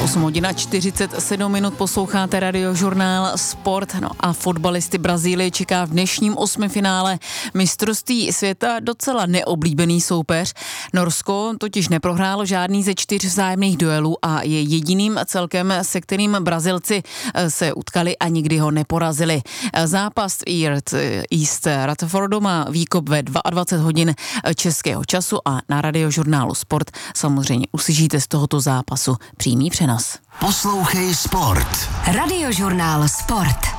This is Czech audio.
8:47 posloucháte Radiožurnál Sport. No a fotbalisty Brazílie čeká v dnešním osmifinále mistrovství světa docela neoblíbený soupeř. Norsko totiž neprohrálo žádný ze 4 vzájemných duelů a je jediným celkem, se kterým Brazilci se utkali a nikdy ho neporazili. Zápas East Rutherfordu má výkop ve 22 hodin českého času a na Radiožurnálu Sport samozřejmě uslyšíte z tohoto zápasu přímý přenos. Poslouchej Sport. Radiožurnál Sport.